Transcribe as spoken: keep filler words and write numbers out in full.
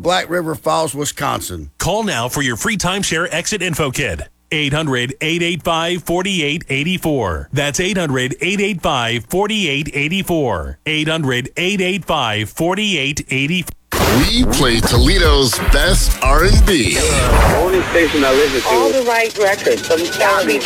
Black River Falls, Wisconsin. Call now for your free timeshare exit info kit. eight hundred, eight eight five, four eight eight four. That's eight hundred, eight eight five, four eight eight four. eight hundred, eight eight five, four eight eight four. We play Toledo's best R and B. Only station I listen to. All the right records. I'm sorry.